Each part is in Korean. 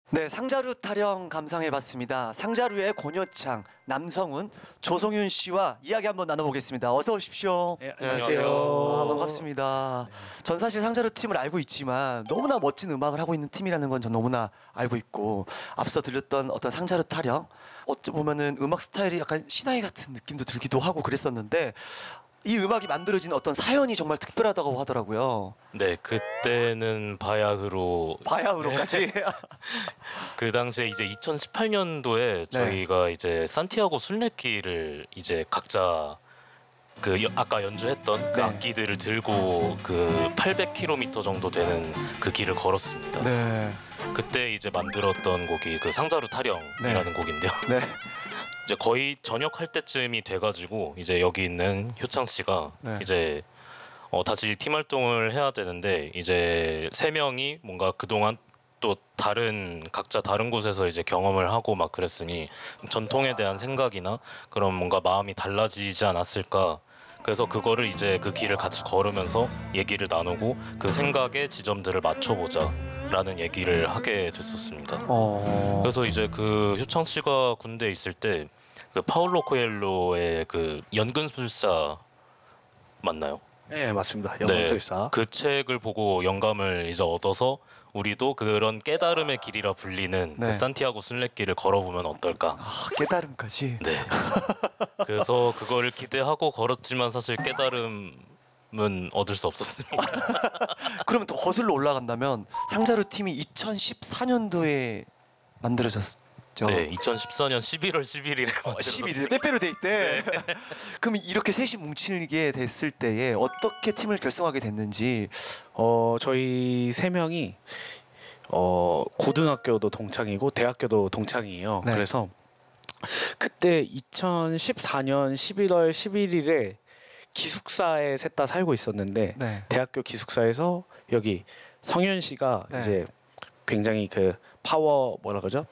네, 상자루 타령 감상해봤습니다. 상자루의 권효창, 남성훈, 조성윤 씨와 이야기 한번 나눠보겠습니다. 어서 오십시오. 네, 안녕하세요. 아, 반갑습니다. 전 사실 상자루 팀을 알고 있지만 너무나 멋진 음악을 하고 있는 팀이라는 건 전 너무나 알고 있고, 앞서 들렸던 어떤 상자루 타령, 어찌 보면은 음악 스타일이 약간 신화의 같은 느낌도 들기도 하고 그랬었는데, 이 음악이 만들어진 어떤 사연이 정말 특별하다고 하더라고요. 네, 그때는 바야흐로 바야흐로까지. 그 당시에 이제 2018년도에 저희가 이제 산티아고 순례길을 이제 각자 아까 연주했던 그 네. 악기들을 들고 그 800km 정도 되는 그 길을 걸었습니다. 네. 그때 이제 만들었던 곡이 그 상자루 타령이라는 곡인데요. 네. 이제 거의 전역할 때쯤이 돼가지고 이제 여기 있는 효창 씨가 네. 이제 다시 팀 활동을 해야 되는데, 이제 세 명이 뭔가 그동안 또 각자 다른 곳에서 이제 경험을 하고 막 그랬으니 전통에 대한 생각이나 그런 뭔가 마음이 달라지지 않았을까. 그래서 그거를 이제 그 길을 같이 걸으면서 얘기를 나누고 그 생각의 지점들을 맞춰보자 라는 얘기를 하게 됐었습니다. 그래서 이제 그 효창 씨가 군대에 있을 때 그 파울로 코엘로의 그 연금술사 맞나요? 네, 맞습니다. 연금술사. 그 책을 보고 영감을 이제 얻어서 우리도 그런 깨달음의 길이라 불리는 네. 그 산티아고 순례길을 걸어보면 어떨까? 아, 깨달음까지. 네. 그래서 그거를 기대하고 걸었지만 사실 깨달음은 얻을 수 없었습니다. 그러면 더 거슬러 올라간다면 상자루 팀이 2014년도에 만들어졌죠. 네, 2014년 11월 11일에 12일 빼빼로 데이 때. 그럼 이렇게 셋이 뭉치게 됐을 때에 어떻게 팀을 결성하게 됐는지. 저희 세 명이 고등학교도 동창이고 대학교도 동창이에요. 네. 그래서 그때 2014년 11월 11일에 기숙사에 셋 다 살고 있었는데, 네. 대학교 기숙사에서 여기 성윤 씨가 네. 이제 굉장히 그 파워 뭐라 그러죠?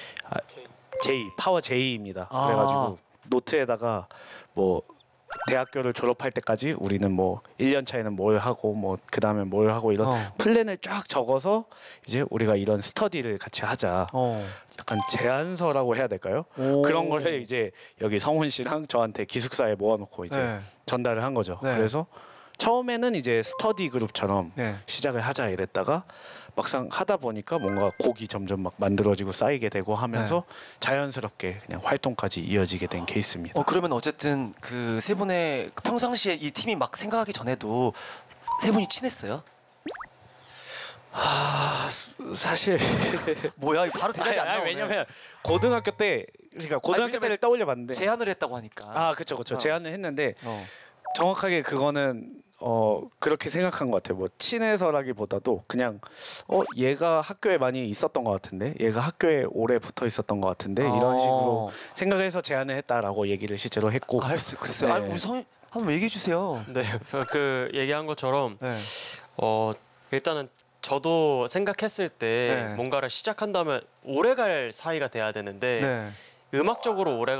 파워 J입니다. 아. 그래가지고 노트에다가 뭐 대학교를 졸업할 때까지 우리는 뭐 1년 차에는 뭘 하고 뭐 그 다음에 뭘 하고 이런 플랜을 쫙 적어서 이제 우리가 이런 스터디를 같이 하자. 약간 제안서라고 해야 될까요? 그런 걸 이제 여기 성훈 씨랑 저한테 기숙사에 모아놓고 이제 네. 전달을 한 거죠. 네. 그래서 처음에는 이제 스터디 그룹처럼 네. 시작을 하자 이랬다가 막상 하다 보니까 뭔가 곡이 점점 막 만들어지고 쌓이게 되고 하면서 자연스럽게 그냥 활동까지 이어지게 된 케이스입니다. 그러면 어쨌든 그 세 분의 평상시에 이 팀이 막 생각하기 전에도 세 분이 친했어요? 사실 뭐야, 이거 바로 대답이 안 나오네. 왜냐면 고등학교 때, 그러니까 고등학교 때를 떠올려 봤는데 제안을 했다고 하니까. 그쵸 제안을 했는데 어. 정확하게 그거는 그렇게 생각한 것 같아요. 뭐 친해서라기보다도 그냥 얘가 학교에 많이 있었던 것 같은데, 얘가 학교에 오래 붙어 있었던 것 같은데, 이런 식으로 생각해서 제안을 했다라고 얘기를 실제로 했고. 알았어요. 글쎄요. 네. 우리 성희 한번 얘기해 주세요. 네, 그 얘기한 것처럼 네. 일단은 저도 생각했을 때 네. 뭔가를 시작한다면 오래갈 사이가 돼야 되는데 네. 음악적으로 오래